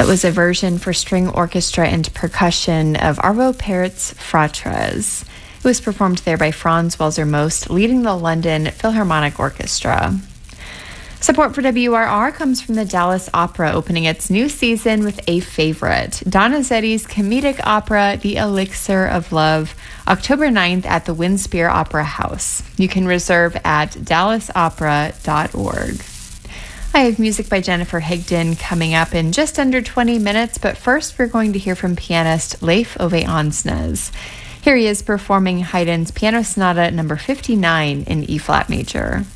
That was a version for string orchestra and percussion of Arvo Pärt's Fratres. It was performed there by Franz Welser Most, leading the London Philharmonic Orchestra. Support for WRR comes from the Dallas Opera, opening its new season with A Favorite, Donizetti's comedic opera, The Elixir of Love, October 9th at the Winspear Opera House. You can reserve at dallasopera.org. I have music by Jennifer Higdon coming up in just under 20 minutes, but first we're going to hear from pianist Leif Ove Ansnes. Here he is performing Haydn's Piano Sonata number 59 in E-flat major.